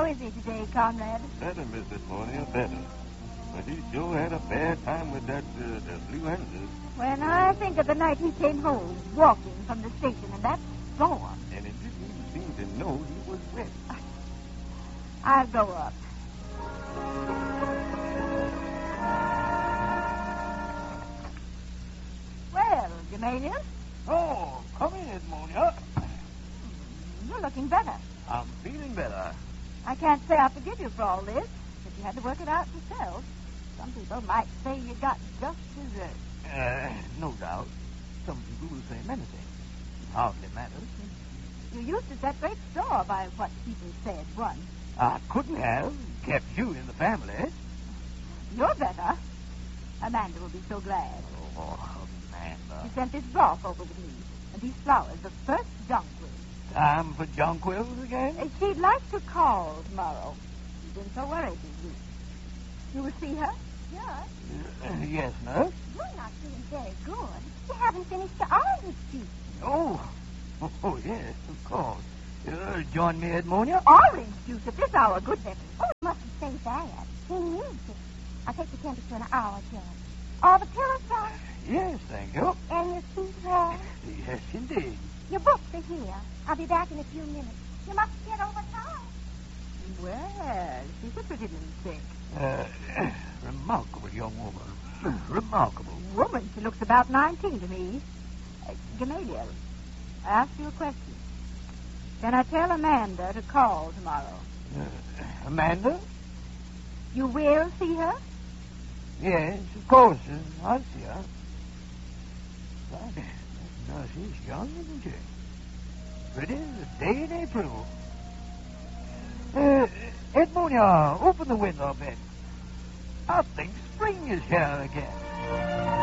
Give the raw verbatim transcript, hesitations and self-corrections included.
How is he today, Conrad? Better, Miss Edmonia, better. But he sure had a bad time with that uh, the blue angels. When I think of the night he came home, walking from the station in that storm. And it didn't even seem to know he was wet. I'll go up. Well, Gamaliel, Oh, come in, Edmonia. you're looking better. I'm feeling better. I can't say I forgive you for all this, but you had to work it out yourself. Some people might say you got just dessert. Uh, no doubt. Some people will say many things. It hardly matters. You used to set great store by what people said once. I couldn't have kept you in the family. You're better. Amanda will be so glad. Oh, Amanda. She sent this broth over with me, and these flowers, the first jonquils. Time for jonquils again? Uh, She'd like to call tomorrow. She's been so worried this week. You will see her? George, Uh, yes, nurse? you're not feeling very good. You haven't finished the orange juice. Oh. Oh, yes, of course. Uh, join me, Edmonia? Orange juice at this hour, good heavens. Oh, it mustn't stay bad. He needs it. I'll take the temperature in an hour, George. All the pillows done? Yes, thank you. And your feet warm? Yes, indeed. Your books are here. I'll be back in a few minutes. You must get over time. Well, she's a pretty little thing. Uh, remarkable young woman. Remarkable. Woman, she looks about nineteen to me. Uh, Gamaliel, I asked you a question. Can I tell Amanda to call tomorrow? Uh, Amanda? You will see her? Yes, of course. Uh, I'll see her. But that nurse is young, isn't she? Pretty as a day in April. Uh, Edmonia, open the window a bit. I think spring is here again.